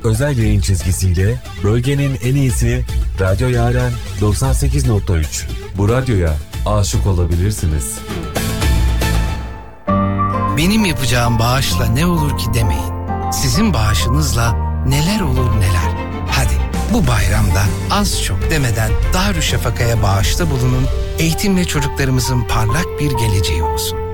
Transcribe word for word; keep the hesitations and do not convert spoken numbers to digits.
özel yayın çizgisiyle bölgenin en iyisi Radyo Yaren doksan sekiz nokta üç. Bu radyoya aşık olabilirsiniz. Benim yapacağım bağışla ne olur ki demeyin. Sizin bağışınızla neler olur neler. Hadi bu bayramda az çok demeden Darüşşafaka'ya bağışta bulunun. Eğitimle çocuklarımızın parlak bir geleceği olsun.